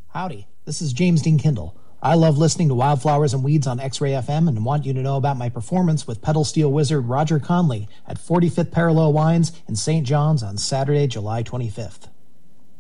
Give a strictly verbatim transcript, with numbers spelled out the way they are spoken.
Howdy, this is James Dean Kindle. I love listening to Wildflowers and Weeds on X-Ray F M and want you to know about my performance with pedal steel wizard Roger Conley at forty-fifth Parallel Wines in Saint John's on Saturday, July twenty-fifth.